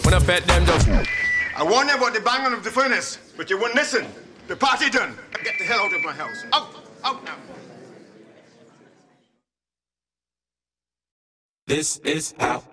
When I bet them just. I warned you about the banging of the furnace, but you wouldn't listen. The party done. Get the hell out of my house. Out now. This is how